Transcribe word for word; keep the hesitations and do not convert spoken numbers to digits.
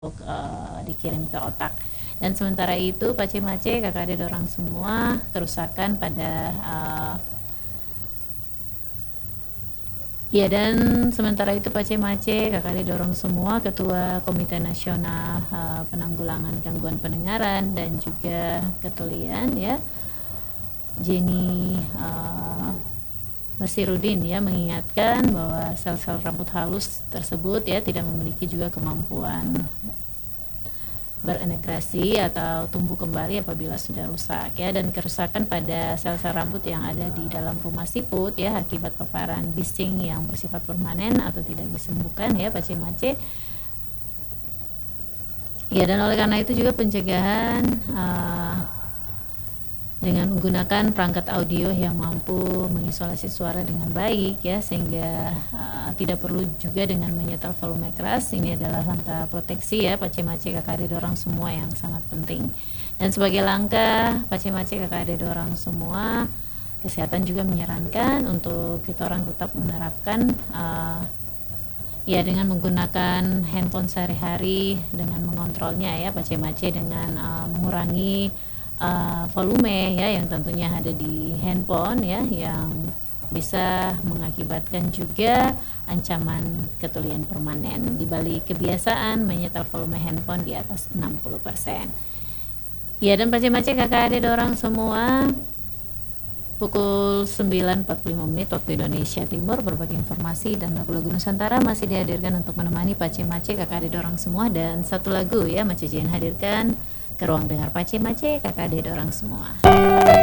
uh, dikirim ke otak. Dan sementara itu pace-mace kakak adik dorang semua kerusakan pada uh, ya dan sementara itu pace-mace kakak adik dorong semua Ketua Komite Nasional uh, Penanggulangan Gangguan Pendengaran dan juga ketulian ya Jenny uh, Basirudin ya mengingatkan bahwa sel-sel rambut halus tersebut ya tidak memiliki juga kemampuan berintegrasi atau tumbuh kembali apabila sudah rusak ya, dan kerusakan pada sel-sel rambut yang ada di dalam rumah siput ya akibat paparan bising yang bersifat permanen atau tidak disembuhkan ya pace-mace ya, dan oleh karena itu juga pencegahan uh, dengan menggunakan perangkat audio yang mampu mengisolasi suara dengan baik ya, sehingga uh, tidak perlu juga dengan menyetel volume keras. Ini adalah langkah proteksi ya pace-mace kakak adik dorang semua yang sangat penting. Dan sebagai langkah pace-mace kakak adik dorang semua, kesehatan juga menyarankan untuk kita orang tetap menerapkan uh, ya dengan menggunakan handphone sehari-hari dengan mengontrolnya ya pace-mace dengan uh, mengurangi Uh, volume ya yang tentunya ada di handphone ya, yang bisa mengakibatkan juga ancaman ketulian permanen di balik kebiasaan menyetel volume handphone di atas enam puluh persen. Ya, dan pace-mace kakak adik dorang semua, pukul sembilan empat puluh lima menit waktu Indonesia Timur, berbagai informasi dan lagu-lagu Nusantara masih dihadirkan untuk menemani pace-mace kakak adik dorang semua. Dan satu lagu ya Mace Jane hadirkan ke ruang dengar pace-mace kakak adik dorang semua.